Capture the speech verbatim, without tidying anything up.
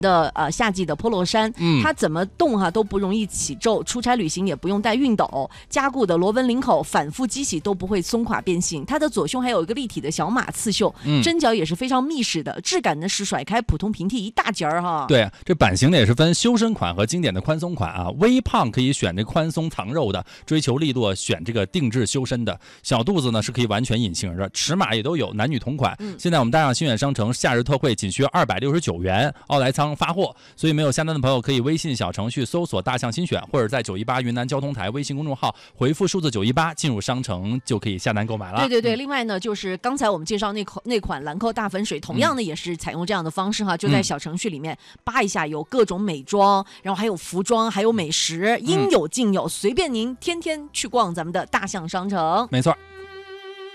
的呃夏季的 polo 衫， 嗯， 它怎么动哈、啊、都不容易起皱，出差旅行也不用带熨斗，加固的螺纹领口反复机洗都不会松垮变形。它的左胸还有一个立体的小马刺绣， 嗯、 针脚也是非常密实的，质感呢是甩开普通平替一大截儿哈。 对，这版型呢也是分修身款和经典的宽松款啊。微胖可以选这宽松藏肉的，追求力度选这个定制修身的。小肚子呢是可以完全隐形的，尺码也都有，男女同款。嗯、现在我们大上新远商城夏日特惠仅需二百六十九元，奥莱仓发货，所以没有下单的朋友可以微信小程序搜索大象新选，或者在九一八云南交通台微信公众号回复数字九一八进入商城就可以下单购买了。 对对对，嗯、另外呢就是刚才我们介绍那款那款兰蔻大粉水，同样呢也是采用这样的方式哈，嗯、就在小程序里面扒一下，有各种美妆，然后还有服装，还有美食，应有尽有，随便您天天去逛咱们的大象商城。 没错。